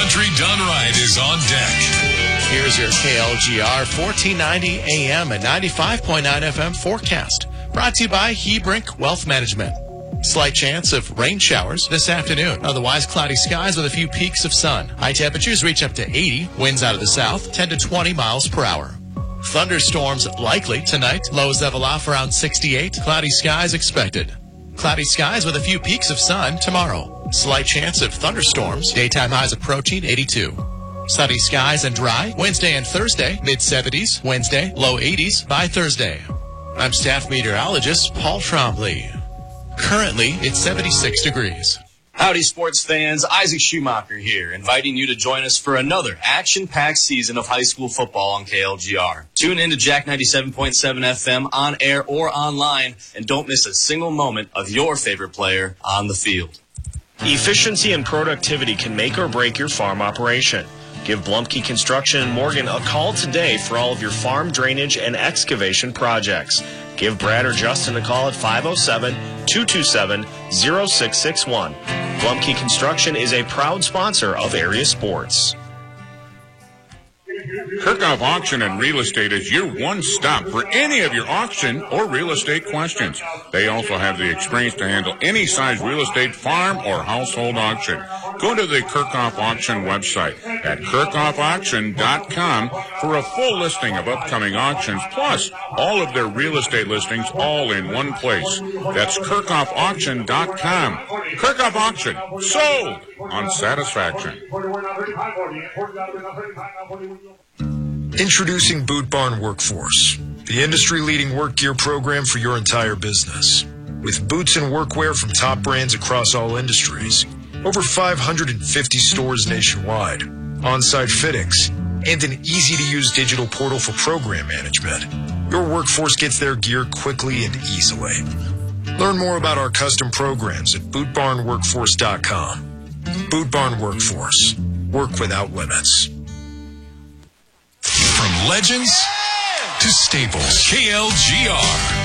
Country Done Right is on deck. Here's your KLGR 1490 AM and 95.9 FM forecast. Brought to you by Hebrink Wealth Management. Slight chance of rain showers this afternoon. Otherwise, cloudy skies with a few peaks of sun. High temperatures reach up to 80. Winds out of the south, 10 to 20 miles per hour. Thunderstorms likely tonight. Lows level off around 68. Cloudy skies expected. Cloudy skies with a few peaks of sun tomorrow. Slight chance of thunderstorms. Daytime highs approaching 82. Sunny skies and dry. Wednesday and Thursday, mid-70s. Wednesday, low 80s by Thursday. I'm staff meteorologist Paul Trombley. Currently, it's 76 degrees. Howdy, sports fans. Isaac Schumacher here, inviting you to join us for another action-packed season of high school football on KLGR. Tune in to Jack 97.7 FM on air or online, and don't miss a single moment of your favorite player on the field. Efficiency and productivity can make or break your farm operation. Give Blumke Construction in Morgan a call today for all of your farm drainage and excavation projects. Give Brad or Justin a call at 507-227-0661. Blumke Construction is a proud sponsor of area sports. Kirkhoff Auction and Real Estate is your one stop for any of your auction or real estate questions. They also have the experience to handle any size real estate, farm, or household auction. Go to the Kirkhoff Auction website at kirkhoffauction.com for a full listing of upcoming auctions, plus all of their real estate listings all in one place. That's kirkhoffauction.com. Kirkhoff Auction, sold on satisfaction. Introducing Boot Barn Workforce, the industry-leading work gear program for your entire business. With boots and workwear from top brands across all industries, over 550 stores nationwide, on-site fittings, and an easy-to-use digital portal for program management, your workforce gets their gear quickly and easily. Learn more about our custom programs at bootbarnworkforce.com. Boot Barn Workforce. Work without limits. From legends to staples, KLGR.